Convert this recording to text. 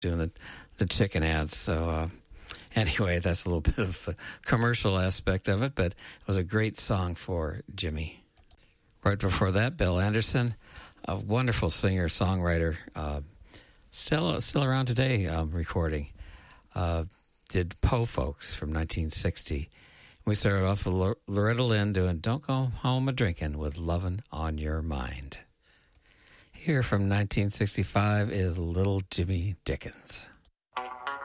doing the chicken ads. So anyway, that's a little bit of the commercial aspect of it, but it was a great song for Jimmy. Right before that, Bill Anderson, a wonderful singer, songwriter, still around today, recording. Did Po Folks from 1960. We started off with Loretta Lynn doing Don't Go Home A-Drinkin' with Lovin' on Your Mind. Here from 1965 is Little Jimmy Dickens.